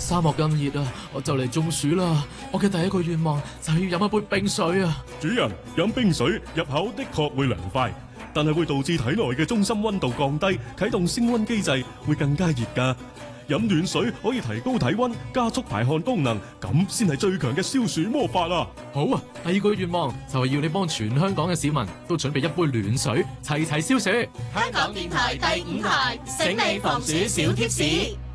沙漠咁熱啊，我就嚟中暑啦。我嘅第一個願望就係要飲一杯冰水啊。 主人，飲冰水入口的確會涼快，但係會導致體內嘅中心溫度降低，啟動升溫機制，會更加熱㗎。飲暖水可以提高體溫，加速排汗功能，咁先係最強嘅消暑魔法啊！ 好啊，第二個願望就係要你幫全香港嘅市民都準備一杯暖水，齊齊消暑。 香港電台第5台，醒你防暑小貼士。